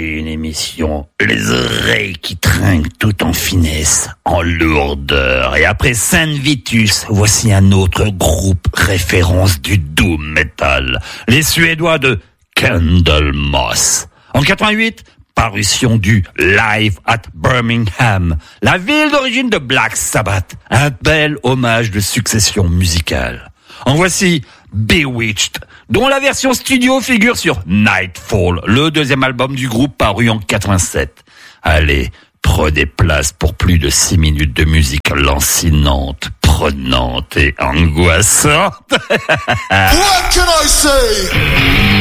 oui, une émission, les oreilles qui trinquent tout en finesse, en lourdeur. Et après Saint Vitus, voici un autre groupe référence du doom metal, les Suédois de Candlemas. En 88, parution du Live at Birmingham, la ville d'origine de Black Sabbath, un bel hommage de succession musicale. En voici Bewitched, dont la version studio figure sur Nightfall, le deuxième album du groupe paru en 87. Allez, prenez place pour plus de 6 minutes de musique lancinante, prenante et angoissante. What can I say?